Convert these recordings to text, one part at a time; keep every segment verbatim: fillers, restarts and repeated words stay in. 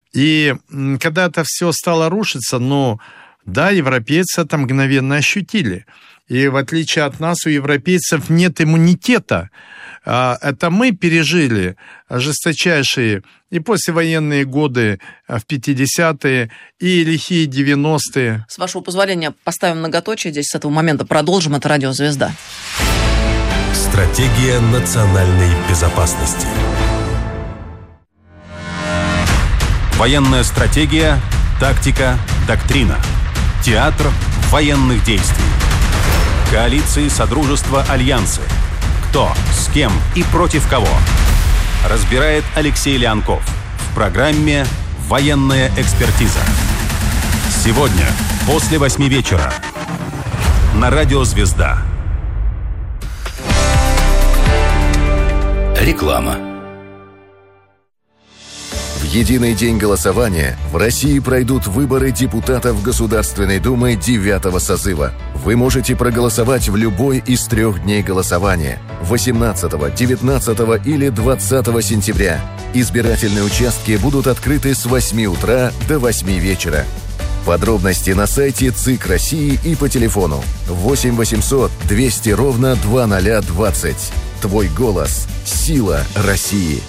И когда это все стало рушиться, ну, да, европейцы это мгновенно ощутили. И в отличие от нас, у европейцев нет иммунитета. Это мы пережили жесточайшие и послевоенные годы в пятидесятые, и лихие девяностые. С вашего позволения, поставим многоточие здесь с этого момента. Продолжим. Это «Радио Звезда». Стратегия национальной безопасности. Военная стратегия, тактика, доктрина. Театр военных действий. Коалиции, содружества, альянсы. Кто, с кем и против кого. Разбирает Алексей Леонков в программе «Военная экспертиза». Сегодня, после восьми вечера. На радио «Звезда». Реклама. В единый день голосования в России пройдут выборы депутатов Государственной Думы девятого созыва. Вы можете проголосовать в любой из трех дней голосования – восемнадцатого, девятнадцатого или двадцатого сентября. Избирательные участки будут открыты с восьми утра до восьми вечера. Подробности на сайте ЦИК России и по телефону восемь восемьсот двести ровно двадцать двадцать. Твой голос – сила России.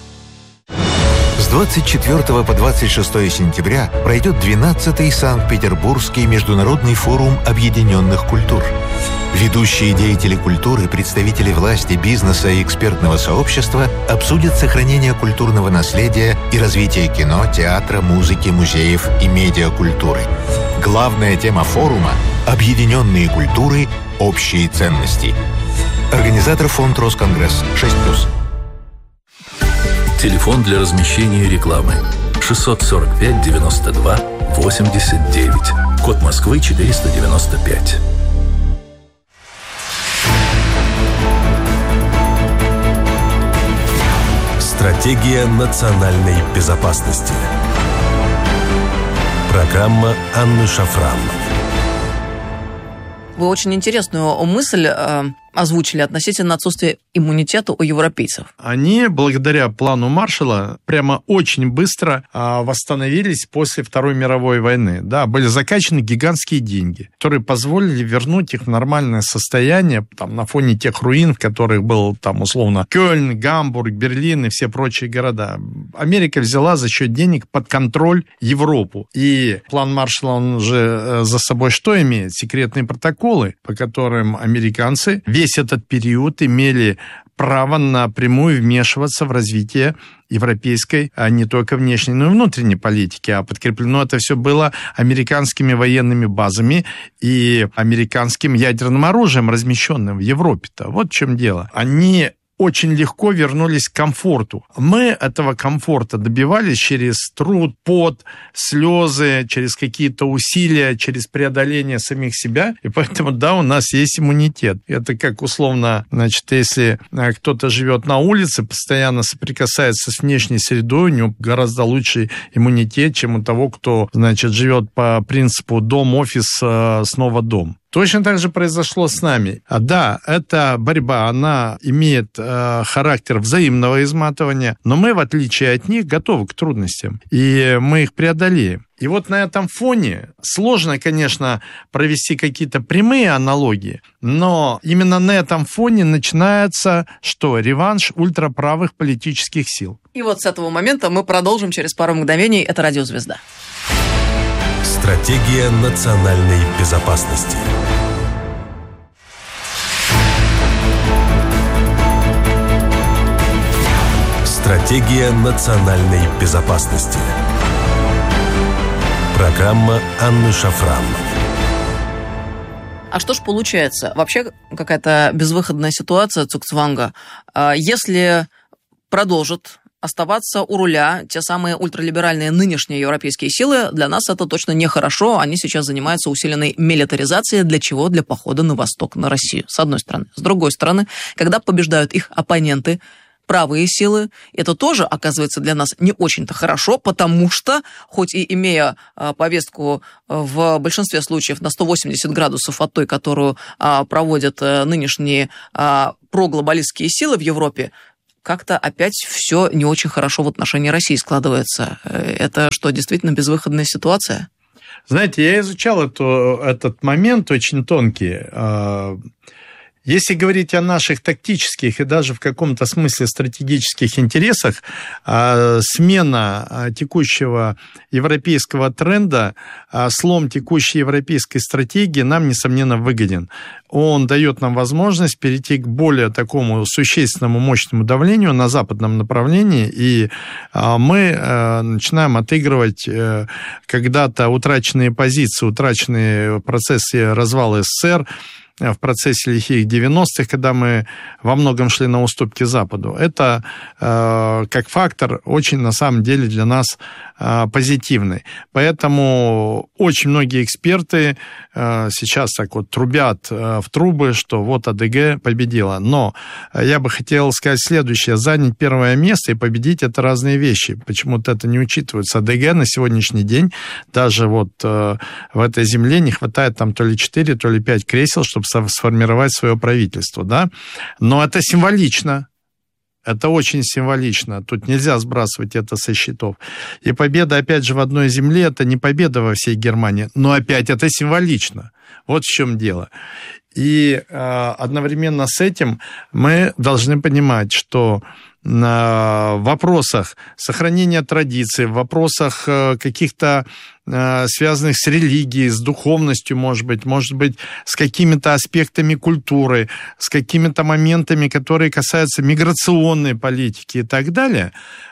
С двадцать четвёртого по двадцать шестое сентября пройдет двенадцатый Санкт-Петербургский международный форум объединенных культур. Ведущие деятели культуры, представители власти, бизнеса и экспертного сообщества обсудят сохранение культурного наследия и развитие кино, театра, музыки, музеев и медиакультуры. Главная тема форума – объединенные культуры, общие ценности. Организатор фонд Росконгресс шесть плюс. Телефон для размещения рекламы шестьсот сорок пять девяносто два восемьдесят девять. Код Москвы четыреста девяносто пять. Стратегия национальной безопасности. Программа Анны Шафран. Вы очень интересную мысль э, озвучили относительно отсутствия иммунитета у европейцев. Они, благодаря плану Маршалла, прямо очень быстро а, восстановились после Второй мировой войны. Да, были закачаны гигантские деньги, которые позволили вернуть их в нормальное состояние там, на фоне тех руин, в которых был, там, условно, Кёльн, Гамбург, Берлин и все прочие города. Америка взяла за счет денег под контроль Европу. И план Маршалла, он же за собой что имеет? Секретные протоколы, по которым американцы весь этот период имели право напрямую вмешиваться в развитие европейской, а не только внешней, но и внутренней политики. А подкреплено это все было американскими военными базами и американским ядерным оружием, размещенным в Европе-то. Вот в чем дело. Они очень легко вернулись к комфорту. Мы этого комфорта добивались через труд, пот, слезы, через какие-то усилия, через преодоление самих себя. И поэтому, да, у нас есть иммунитет. Это как условно, значит, если кто-то живет на улице, постоянно соприкасается с внешней средой, у него гораздо лучший иммунитет, чем у того, кто, значит, живет по принципу дом-офис, снова дом. Точно так же произошло с нами. А да, эта борьба, она имеет э, характер взаимного изматывания, но мы, в отличие от них, готовы к трудностям, и мы их преодолеем. И вот на этом фоне сложно, конечно, провести какие-то прямые аналогии, но именно на этом фоне начинается, что, реванш ультраправых политических сил. И вот с этого момента мы продолжим через пару мгновений. Это «Радио Звезда». Стратегия национальной безопасности. Стратегия национальной безопасности. Программа Анны Шафран. А что ж получается? Вообще какая-то безвыходная ситуация Цугцванга. Если продолжит оставаться у руля те самые ультралиберальные нынешние европейские силы, для нас это точно нехорошо. Они сейчас занимаются усиленной милитаризацией. Для чего? Для похода на восток, на Россию, с одной стороны. С другой стороны, когда побеждают их оппоненты, правые силы, это тоже оказывается для нас не очень-то хорошо, потому что, хоть и имея а, повестку в большинстве случаев на сто восемьдесят градусов от той, которую а, проводят а, нынешние а, проглобалистские силы в Европе, как-то опять все не очень хорошо в отношении России складывается. Это что, действительно безвыходная ситуация? Знаете, я изучал эту, этот момент очень тонкий. Если говорить о наших тактических и даже в каком-то смысле стратегических интересах, смена текущего европейского тренда, слом текущей европейской стратегии нам, несомненно, выгоден. Он дает нам возможность перейти к более такому существенному, мощному давлению на западном направлении, и мы начинаем отыгрывать когда-то утраченные позиции, утраченные в процессе развала СССР, в процессе лихих девяностых, когда мы во многом шли на уступки Западу. Это э, как фактор очень, на самом деле, для нас э, позитивный. Поэтому очень многие эксперты э, сейчас так вот трубят э, в трубы, что вот АДГ победила. Но я бы хотел сказать следующее. Занять первое место и победить – это разные вещи. Почему-то это не учитывается. АДГ на сегодняшний день, даже вот э, в этой земле не хватает там то ли четыре, то ли пять кресел, чтобы сформировать свое правительство, да, но это символично, это очень символично, тут нельзя сбрасывать это со счетов. И победа, опять же, в одной земле, это не победа во всей Германии, но опять это символично, вот в чем дело. И э, одновременно с этим мы должны понимать, что в вопросах сохранения традиций, в вопросах каких-то связанных с религией, с духовностью, может быть, может быть, с какими-то аспектами культуры, с какими-то моментами, которые касаются миграционной политики и так далее,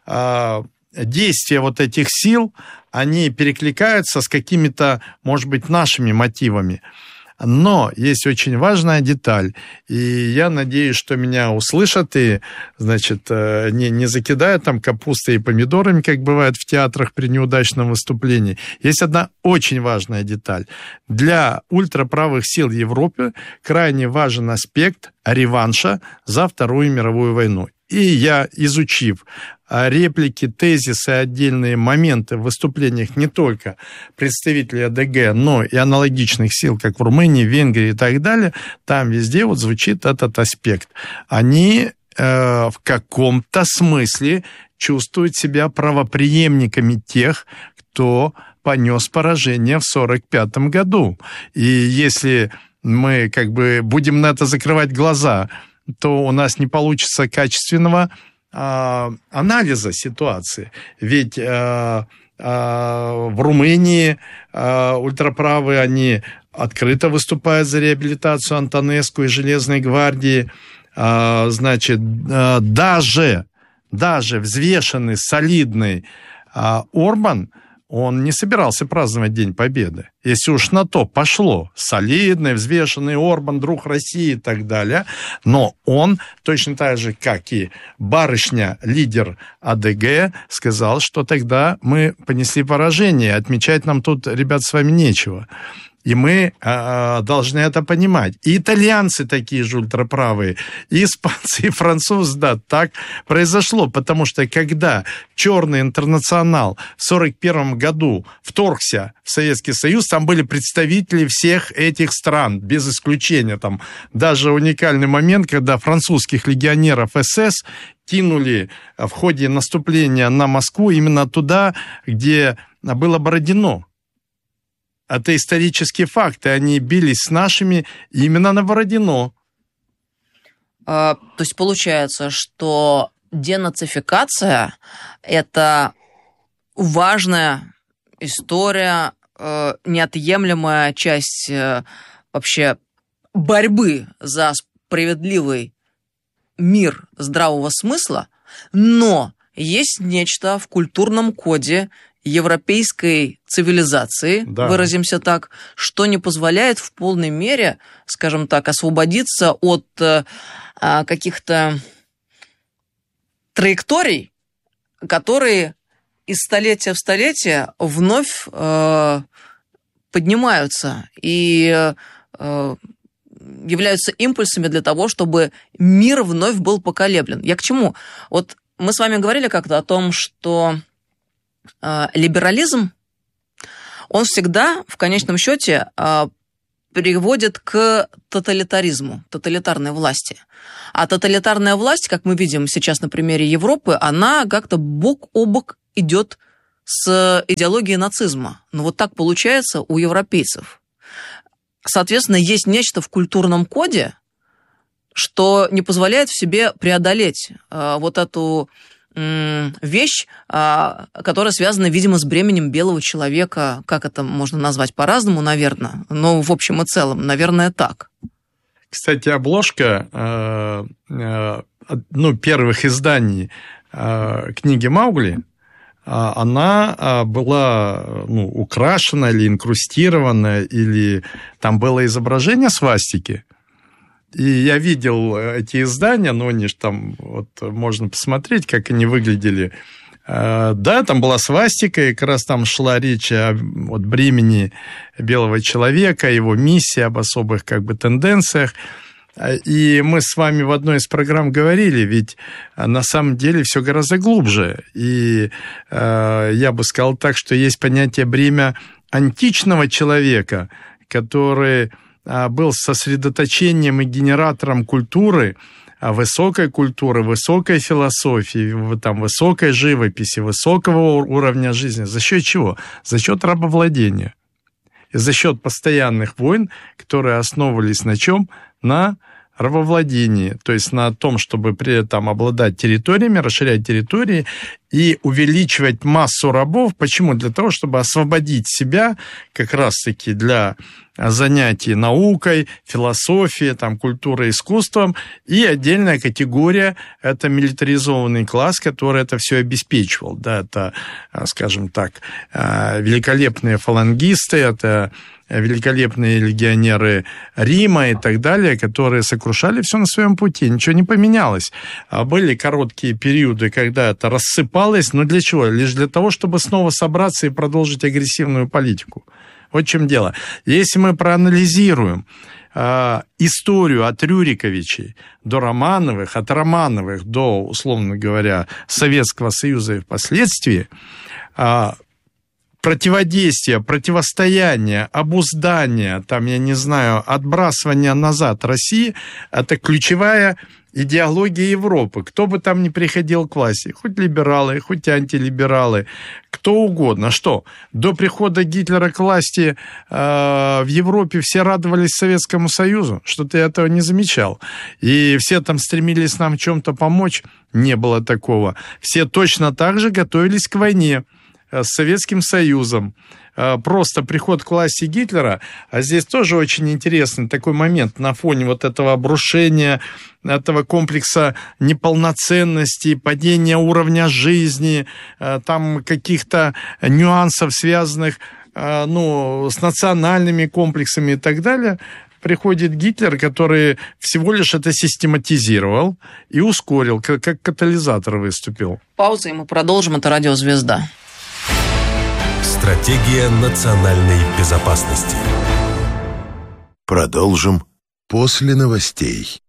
действия вот этих сил, они перекликаются с какими-то, может быть, нашими мотивами. Но есть очень важная деталь, и я надеюсь, что меня услышат и, значит, не, не закидают там капустой и помидорами, как бывает в театрах при неудачном выступлении. Есть одна очень важная деталь. Для ультраправых сил Европы крайне важен аспект реванша за Вторую мировую войну. И я, изучив реплики, тезисы, отдельные моменты в выступлениях не только представителей АДГ, но и аналогичных сил, как в Румынии, Венгрии и так далее, там везде вот звучит этот аспект. Они э, в каком-то смысле чувствуют себя правопреемниками тех, кто понес поражение в сорок пятом году. И если мы как бы будем на это закрывать глаза, то у нас не получится качественного а, анализа ситуации. Ведь а, а, в Румынии а, ультраправые, они открыто выступают за реабилитацию Антонеску и Железной гвардии. А, значит, а, даже, даже взвешенный, солидный а, Орбан, он не собирался праздновать День Победы. Если уж на то пошло, солидный, взвешенный Орбан, друг России и так далее, но он, точно так же, как и барышня, лидер АДГ, сказал, что тогда мы понесли поражение, отмечать нам тут, ребят, с вами нечего. И мы э, должны это понимать. И итальянцы такие же ультраправые, и испанцы, и французы, да, так произошло. Потому что когда Черный интернационал в сорок первом году вторгся в Советский Союз, там были представители всех этих стран, без исключения. Там даже уникальный момент, когда французских легионеров СС кинули в ходе наступления на Москву именно туда, где было Бородино. Это исторические факты. Они бились с нашими именно на Бородино. А, то есть получается, что денацификация – это важная история, э, неотъемлемая часть э, вообще борьбы за справедливый мир здравого смысла, но есть нечто в культурном коде европейской цивилизации, да, выразимся так, что не позволяет в полной мере, скажем так, освободиться от э, каких-то траекторий, которые из столетия в столетие вновь э, поднимаются и э, являются импульсами для того, чтобы мир вновь был поколеблен. Я к чему? Вот мы с вами говорили как-то о том, что либерализм, он всегда, в конечном счете, приводит к тоталитаризму, тоталитарной власти. А тоталитарная власть, как мы видим сейчас на примере Европы, она как-то бок о бок идет с идеологией нацизма. Но вот так получается у европейцев. Соответственно, есть нечто в культурном коде, что не позволяет в себе преодолеть э, вот эту э, вещь, э, которая связана, видимо, с бременем белого человека. Как это можно назвать по-разному, наверное, но в общем и целом, наверное, так. Кстати, обложка э, э, ну, первых изданий э, книги Маугли, она была ну, украшена или инкрустирована, или там было изображение свастики. И я видел эти издания, но они же там, вот, можно посмотреть, как они выглядели. Да, там была свастика, и как раз там шла речь о вот, бремени белого человека, его миссии, об особых как бы тенденциях. И мы с вами в одной из программ говорили, ведь на самом деле все гораздо глубже. И э, я бы сказал так, что есть понятие бремя античного человека, который э, был сосредоточением и генератором культуры, высокой культуры, высокой философии, там, высокой живописи, высокого уровня жизни. За счет чего? За счет рабовладения. И за счет постоянных войн, которые основывались на чем? На рабовладении, то есть на том, чтобы при этом обладать территориями, расширять территории и увеличивать массу рабов. Почему? Для того, чтобы освободить себя как раз-таки для занятий наукой, философией, там, культурой, искусством. И отдельная категория – это милитаризованный класс, который это все обеспечивал. Да, это, скажем так, великолепные фалангисты, это великолепные легионеры Рима и так далее, которые сокрушали все на своем пути. Ничего не поменялось. Были короткие периоды, когда это рассыпалось, но для чего? Лишь для того, чтобы снова собраться и продолжить агрессивную политику. Вот в чем дело. Если мы проанализируем э, историю от Рюриковичей до Романовых, от Романовых до, условно говоря, Советского Союза и впоследствии, э, противодействие, противостояние, обуздание, там, я не знаю, отбрасывание назад России – это ключевая идеология Европы. Кто бы там ни приходил к власти, хоть либералы, хоть антилибералы, кто угодно. Что? До прихода Гитлера к власти э, в Европе все радовались Советскому Союзу? Что-то я этого не замечал. И все там стремились нам в чем-то помочь? Не было такого. Все точно так же готовились к войне с Советским Союзом. Просто приход к власти Гитлера, а здесь тоже очень интересный такой момент на фоне вот этого обрушения, этого комплекса неполноценности, падения уровня жизни, там каких-то нюансов, связанных ну, с национальными комплексами и так далее. Приходит Гитлер, который всего лишь это систематизировал и ускорил, как катализатор выступил. Пауза, и мы продолжим. Это «Радио Звезда». Стратегия национальной безопасности. Продолжим после новостей.